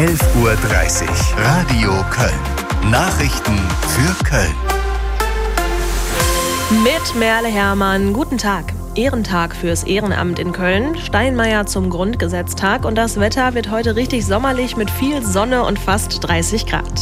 11:30 Uhr. Radio Köln. Nachrichten für Köln. Mit Merle Hermann. Guten Tag. Ehrentag fürs Ehrenamt in Köln, Steinmeier zum Grundgesetztag und das Wetter wird heute richtig sommerlich mit viel Sonne und fast 30 Grad.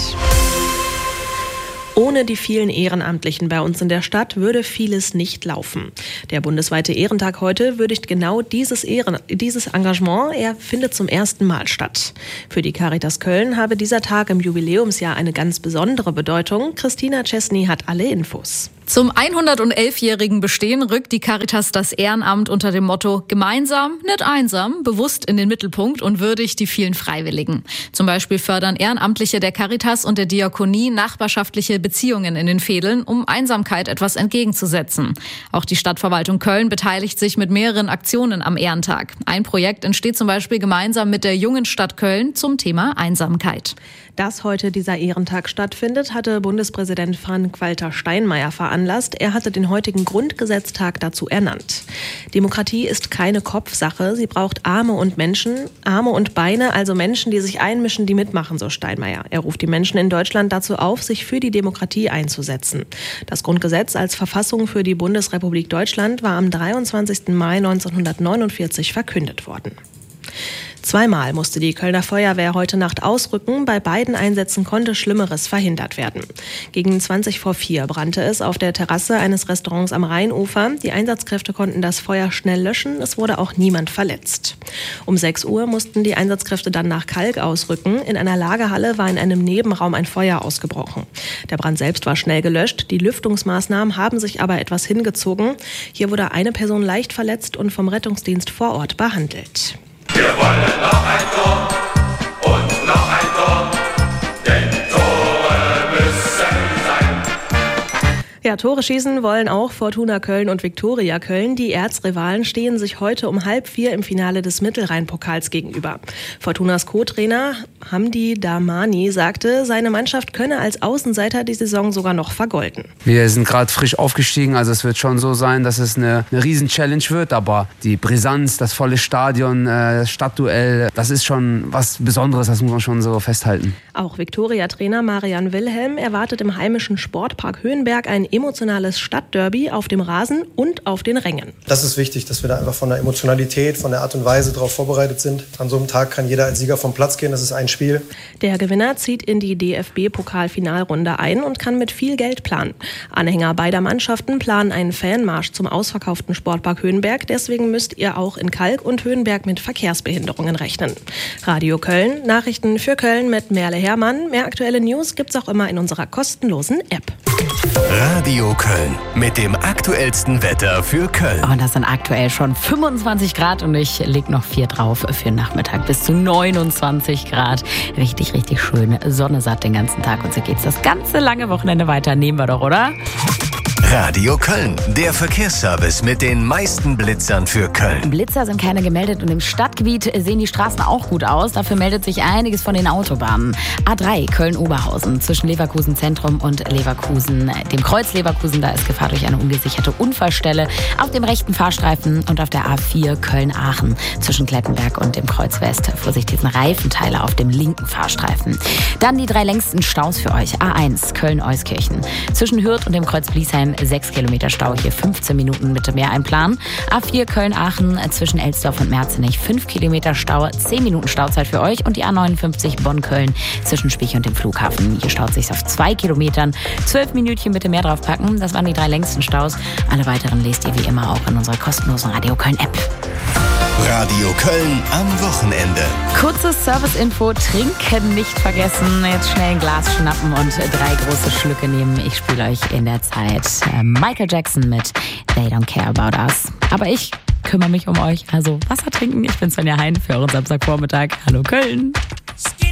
Ohne die vielen Ehrenamtlichen bei uns in der Stadt würde vieles nicht laufen. Der bundesweite Ehrentag heute würdigt genau dieses Engagement. Er findet zum ersten Mal statt. Für die Caritas Köln habe dieser Tag im Jubiläumsjahr eine ganz besondere Bedeutung. Christina Czesny hat alle Infos. Zum 111-jährigen Bestehen rückt die Caritas das Ehrenamt unter dem Motto Gemeinsam, nicht einsam, bewusst in den Mittelpunkt und würdigt die vielen Freiwilligen. Zum Beispiel fördern Ehrenamtliche der Caritas und der Diakonie nachbarschaftliche Beziehungen in den Vedeln, um Einsamkeit etwas entgegenzusetzen. Auch die Stadtverwaltung Köln beteiligt sich mit mehreren Aktionen am Ehrentag. Ein Projekt entsteht zum Beispiel gemeinsam mit der jungen Stadt Köln zum Thema Einsamkeit. Dass heute dieser Ehrentag stattfindet, hatte Bundespräsident Frank-Walter Steinmeier veranlasst. Er hatte den heutigen Grundgesetztag dazu ernannt. Demokratie ist keine Kopfsache. Sie braucht Arme und Menschen, Arme und Beine, also Menschen, die sich einmischen, die mitmachen, so Steinmeier. Er ruft die Menschen in Deutschland dazu auf, sich für die Demokratie einzusetzen. Das Grundgesetz als Verfassung für die Bundesrepublik Deutschland war am 23. Mai 1949 verkündet worden. Zweimal musste die Kölner Feuerwehr heute Nacht ausrücken. Bei beiden Einsätzen konnte Schlimmeres verhindert werden. Gegen 4:20 brannte es auf der Terrasse eines Restaurants am Rheinufer. Die Einsatzkräfte konnten das Feuer schnell löschen. Es wurde auch niemand verletzt. Um 6 Uhr mussten die Einsatzkräfte dann nach Kalk ausrücken. In einer Lagerhalle war in einem Nebenraum ein Feuer ausgebrochen. Der Brand selbst war schnell gelöscht. Die Lüftungsmaßnahmen haben sich aber etwas hingezogen. Hier wurde eine Person leicht verletzt und vom Rettungsdienst vor Ort behandelt. Wir wollen noch ein Tor und noch ein Tor, denn Tore müssen sein. Ja, Tore schießen wollen auch Fortuna Köln und Viktoria Köln. Die Erzrivalen stehen sich heute um 3:30 im Finale des Mittelrhein-Pokals gegenüber. Fortunas Co-Trainer Hamdi Damani sagte, seine Mannschaft könne als Außenseiter die Saison sogar noch vergolden. Wir sind gerade frisch aufgestiegen, also es wird schon so sein, dass es eine Riesen-Challenge wird, aber die Brisanz, das volle Stadion, das Stadtduell, das ist schon was Besonderes, das muss man schon so festhalten. Auch Viktoria-Trainer Marian Wilhelm erwartet im heimischen Sportpark Höhenberg ein emotionales Stadtderby auf dem Rasen und auf den Rängen. Das ist wichtig, dass wir da einfach von der Emotionalität, von der Art und Weise darauf vorbereitet sind. An so einem Tag kann jeder als Sieger vom Platz gehen, das ist ein Spiel. Der Gewinner zieht in die DFB-Pokal-Finalrunde ein und kann mit viel Geld planen. Anhänger beider Mannschaften planen einen Fanmarsch zum ausverkauften Sportpark Höhenberg. Deswegen müsst ihr auch in Kalk und Höhenberg mit Verkehrsbehinderungen rechnen. Radio Köln, Nachrichten für Köln mit Merle Hermann. Mehr aktuelle News gibt's auch immer in unserer kostenlosen App. Radio Köln mit dem aktuellsten Wetter für Köln. Und das sind aktuell schon 25 Grad und ich lege noch 4 drauf für Nachmittag bis zu 29 Grad. Richtig, richtig schön. Sonne satt den ganzen Tag und so geht's das ganze lange Wochenende weiter. Nehmen wir doch, oder? Radio Köln, der Verkehrsservice mit den meisten Blitzern für Köln. Blitzer sind keine gemeldet und im Stadtgebiet sehen die Straßen auch gut aus. Dafür meldet sich einiges von den Autobahnen. A3 Köln-Oberhausen zwischen Leverkusen Zentrum und Leverkusen, dem Kreuz Leverkusen, da ist Gefahr durch eine ungesicherte Unfallstelle. Auf dem rechten Fahrstreifen und auf der A4 Köln-Aachen zwischen Klettenberg und dem Kreuz West. Vorsicht, diesen Reifenteiler auf dem linken Fahrstreifen. Dann die 3 längsten Staus für euch. A1 Köln-Euskirchen zwischen Hürth und dem Kreuz Bliesheim 6 Kilometer Stau, hier 15 Minuten bitte mehr einplanen. A4 Köln-Aachen zwischen Elsdorf und Merzenich 5 Kilometer Stau, 10 Minuten Stauzeit für euch. Und die A59 Bonn-Köln zwischen Spich und dem Flughafen. Hier staut sich auf 2 Kilometern. 12 Minütchen bitte mehr draufpacken. Das waren die 3 längsten Staus. Alle weiteren lest ihr wie immer auch in unserer kostenlosen Radio Köln-App. Radio Köln am Wochenende. Kurzes Service-Info, trinken nicht vergessen. Jetzt schnell ein Glas schnappen und 3 große Schlücke nehmen. Ich spiele euch in der Zeit Michael Jackson mit They Don't Care About Us. Aber ich kümmere mich um euch, also Wasser trinken. Ich bin Svenja Hein für euren Samstagvormittag. Hallo Köln.